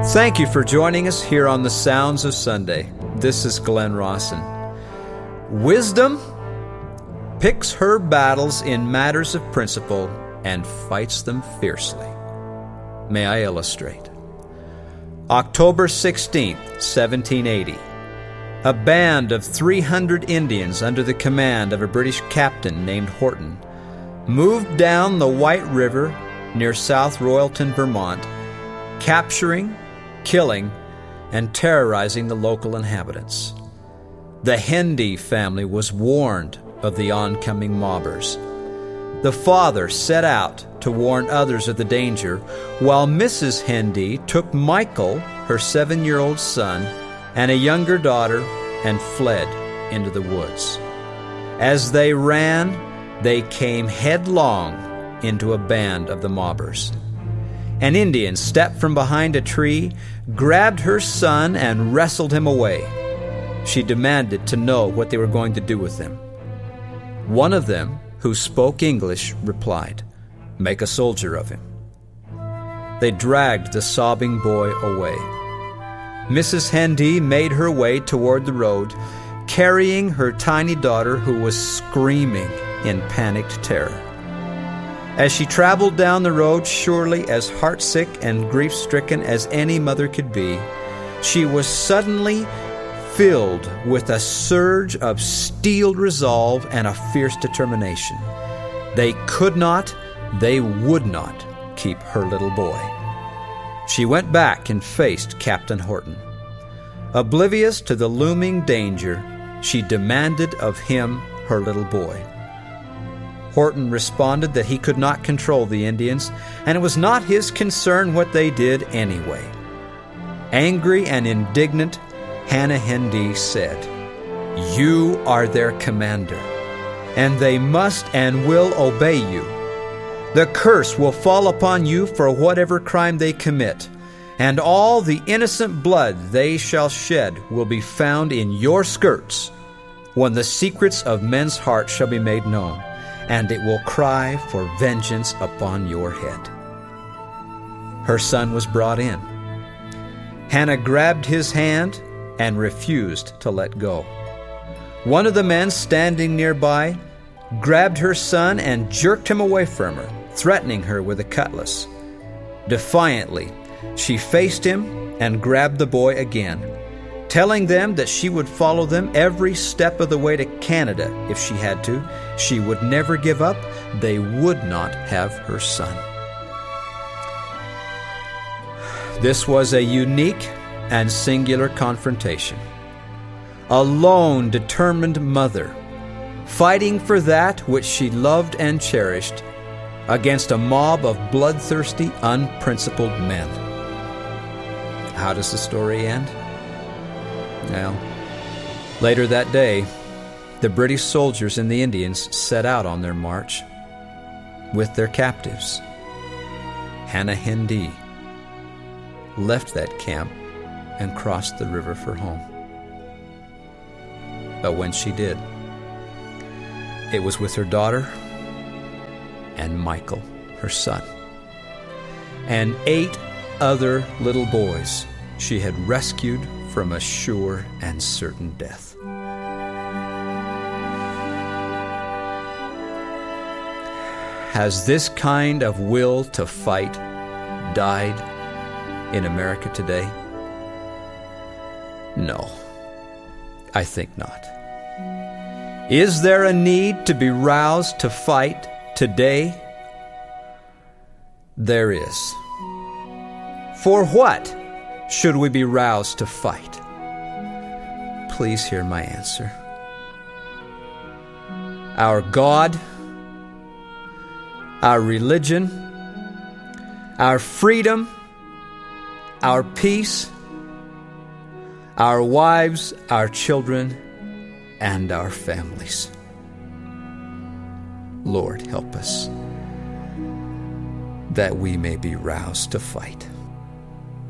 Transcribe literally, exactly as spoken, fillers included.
Thank you for joining us here on the Sounds of Sunday. This is Glenn Rawson. Wisdom picks her battles in matters of principle and fights them fiercely. May I illustrate? October sixteenth, seventeen eighty. A band of three hundred Indians under the command of a British captain named Horton moved down the White River near South Royalton, Vermont, capturing, killing, and terrorizing the local inhabitants. The Hendy family was warned of the oncoming mobbers. The father set out to warn others of the danger, while Missus Hendy took Michael, her seven-year-old son, and a younger daughter, and fled into the woods. As they ran, they came headlong into a band of the mobbers. An Indian stepped from behind a tree, grabbed her son, and wrestled him away. She demanded to know what they were going to do with him. One of them, who spoke English, replied, "Make a soldier of him." They dragged the sobbing boy away. Missus Hendy made her way toward the road, carrying her tiny daughter, who was screaming in panicked terror. As she traveled down the road, surely as heartsick and grief-stricken as any mother could be, she was suddenly filled with a surge of steeled resolve and a fierce determination. They could not, they would not keep her little boy. She went back and faced Captain Horton. Oblivious to the looming danger, she demanded of him her little boy. Horton responded that he could not control the Indians, and it was not his concern what they did anyway. Angry and indignant, Hannah Hendy said, "You are their commander, and they must and will obey you. The curse will fall upon you for whatever crime they commit, and all the innocent blood they shall shed will be found in your skirts when the secrets of men's hearts shall be made known, and it will cry for vengeance upon your head." Her son was brought in. Hannah grabbed his hand and refused to let go. One of the men standing nearby grabbed her son and jerked him away from her, threatening her with a cutlass. Defiantly, she faced him and grabbed the boy again, telling them that she would follow them every step of the way to Canada if she had to. She would never give up. They would not have her son. This was a unique and singular confrontation. A lone, determined mother, fighting for that which she loved and cherished, against a mob of bloodthirsty, unprincipled men. How does the story end? Well, later that day, the British soldiers and the Indians set out on their march with their captives. Hannah Hendy left that camp and crossed the river for home. But when she did, it was with her daughter and Michael, her son, and eight other little boys she had rescued from a sure and certain death. Has this kind of will to fight died in America today? No, I think not. Is there a need to be roused to fight today? There is. For what should we be roused to fight? Please hear my answer. Our God, our religion, our freedom, our peace, our wives, our children, and our families. Lord, help us that we may be roused to fight.